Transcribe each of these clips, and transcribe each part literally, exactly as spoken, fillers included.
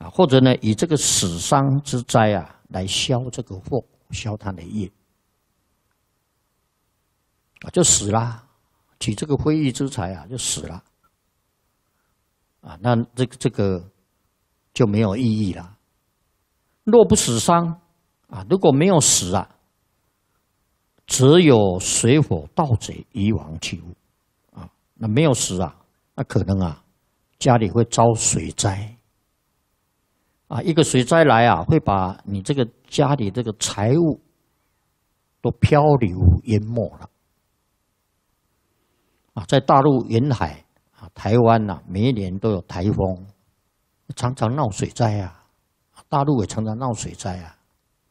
啊，或者呢以这个死伤之灾啊来消这个祸，消他的业，啊就死了，取这个非义之财啊就死了，啊那这个这个就没有意义了。若不死伤啊，如果没有死啊，则有水火盗贼以往器物啊，那没有死啊，那可能啊家里会遭水灾。啊，一个水灾来啊，会把你这个家里这个财物都漂流淹没了。啊，在大陆沿海啊，台湾呐、啊，每一年都有台风，常常闹水灾啊。大陆也常常闹水灾啊。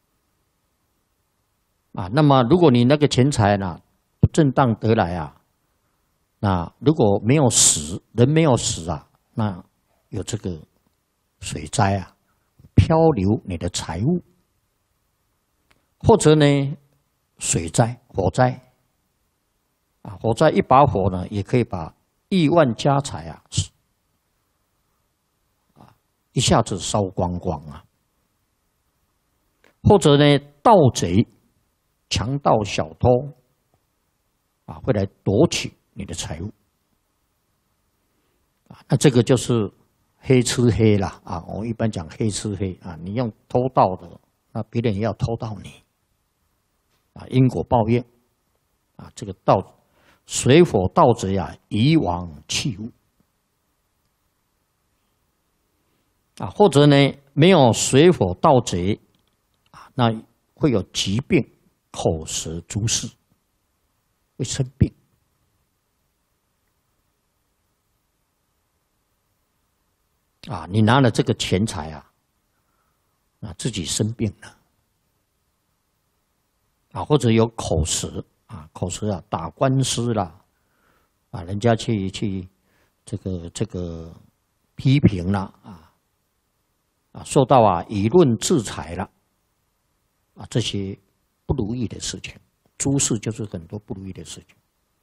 啊，那么如果你那个钱财呢不正当得来啊，那如果没有死，人没有死啊，那有这个水灾啊。漂流你的财物，或者呢，水灾、火灾，啊，火灾一把火呢，也可以把亿万家财啊，啊，一下子烧光光啊。或者呢，盗贼、强盗、小偷，啊，会来夺取你的财物，啊，那这个就是。黑吃黑啦啊！我一般讲黑吃黑啊，你用偷盗的，那别人也要偷盗你啊，因果报应啊，这个盗水火盗贼啊，以往器物啊，或者呢没有水火盗贼啊，那会有疾病、口舌诸事，会生病。啊，你拿了这个钱财啊，啊，自己生病了，啊，或者有口舌啊，口舌啊，打官司啦，啊，人家去去这个这个批评啦，啊，啊，受到啊舆论制裁了，啊，这些不如意的事情，诸事就是很多不如意的事情。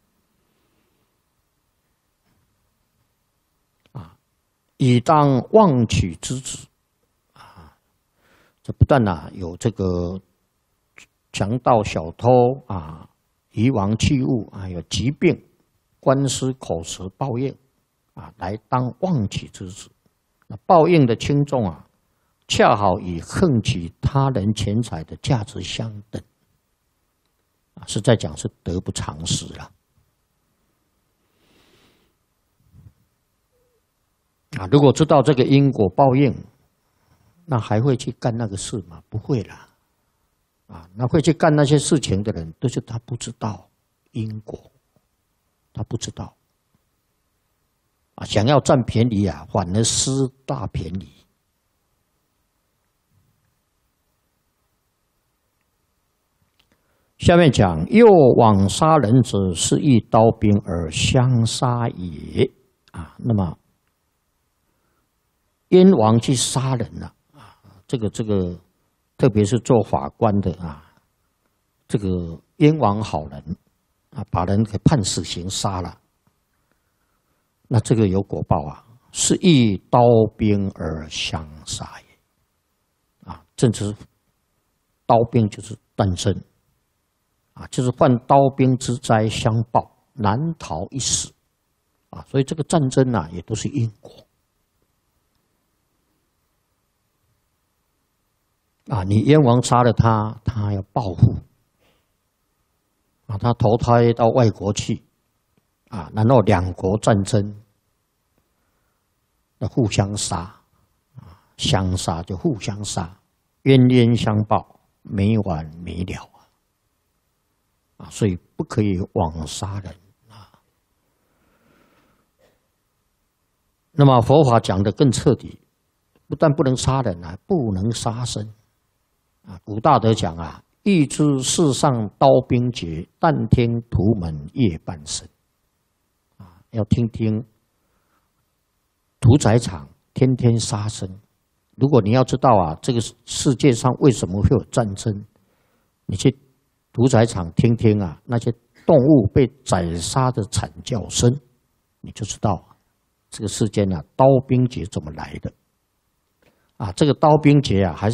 以当妄取之子，啊，这不但啊有这个强盗、小偷啊、遗忘器物啊，有疾病、官司、口舌报应啊，来当妄取之子。那报应的轻重啊，恰好与横取他人钱财的价值相等，啊，是在讲是得不偿失了。啊，如果知道这个因果报应，那还会去干那个事吗？不会啦。啊，那会去干那些事情的人，都是他不知道因果，他不知道。啊，想要占便宜啊，反而失大便宜。下面讲，又往杀人者，是以刀兵而相杀也。啊，那么。冤枉去杀人了啊！这个这个，特别是做法官的啊，这个冤枉好人啊，把人给判死刑杀了，那这个有果报啊，是以刀兵而相杀也啊！正是刀兵就是诞生啊，就是犯刀兵之灾相报，难逃一死啊！所以这个战争啊，也都是因果。啊，你冤枉杀了他，他要报复。啊，他投胎到外国去，啊，然后两国战争，那互相杀，啊，相杀就互相杀，冤冤相报，没完没了啊！啊，所以不可以枉杀人啊。那么佛法讲得更彻底，不但不能杀人啊，不能杀生。啊，古大德讲啊，欲知世上刀兵劫，但听屠门夜半声。啊，要听听屠宰场天天杀生。如果你要知道啊，这个世界上为什么会有战争，你去屠宰场听听啊，那些动物被宰杀的惨叫声，你就知道这个世间啊，刀兵劫怎么来的。 啊，这个刀兵劫啊，还是。